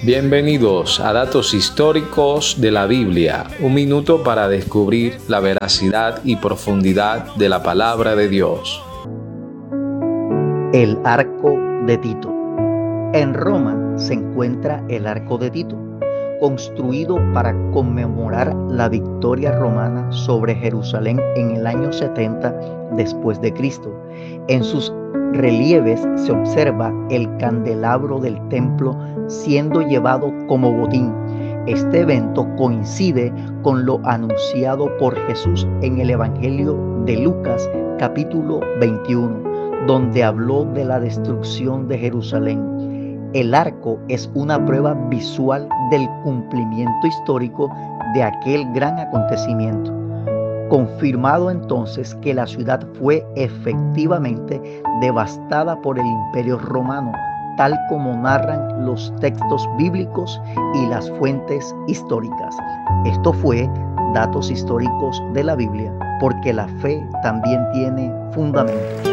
Bienvenidos a Datos Históricos de la Biblia, un minuto para descubrir la veracidad y profundidad de la palabra de Dios. El Arco de Tito. En Roma se encuentra el Arco de Tito, construido para conmemorar la victoria romana sobre Jerusalén en el año 70 después de Cristo. En sus relieves se observa el candelabro del templo siendo llevado como botín. Este evento coincide con lo anunciado por Jesús en el Evangelio de Lucas, capítulo 21, donde habló de la destrucción de Jerusalén. El arco es una prueba visual del cumplimiento histórico de aquel gran acontecimiento, confirmado entonces que la ciudad fue efectivamente devastada por el Imperio Romano, tal como narran los textos bíblicos y las fuentes históricas. Esto fue Datos Históricos de la Biblia, porque la fe también tiene fundamentos.